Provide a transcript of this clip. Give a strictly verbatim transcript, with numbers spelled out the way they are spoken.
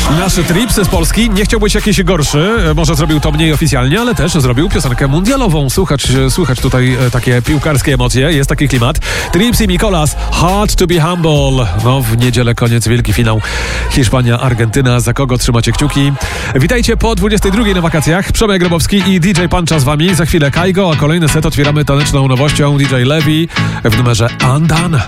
Nasz Trips z Polski nie chciał być jakiś gorszy, może zrobił to mniej oficjalnie, ale też zrobił piosenkę mundialową. Słuchać, słuchać tutaj takie piłkarskie emocje, jest taki klimat. Trips i Mikolas, Hard to be humble. No, w niedzielę koniec, wielki finał Hiszpania, Argentyna. Za kogo trzymacie kciuki? Witajcie po dwudziestej drugiej na wakacjach. Przemek Grabowski i D J Puncha z wami. Za chwilę Kaigo, a kolejny set otwieramy taneczną nowością D J Levi w numerze Undone.